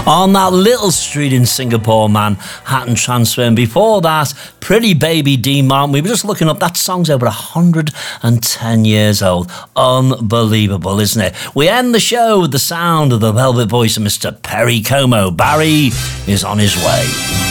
On that little street in Singapore, Manhattan Transfer. And before that, Pretty Baby Dean Martin. We were just looking up, that song's over 110 years old. Unbelievable, isn't it? We end the show with the sound of the velvet voice of Mr. Perry Como. Barry is on his way.